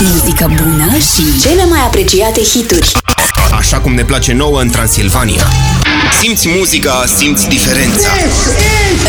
Muzică bună și cele mai apreciate hituri. Așa cum ne place nouă în Transilvania. Simți muzica, simți diferența.